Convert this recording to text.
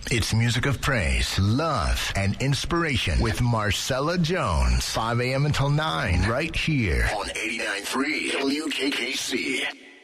It's music of praise, love, and inspiration with Marcella Jones. 5 a.m. until 9, right here on 89.3 WKKC.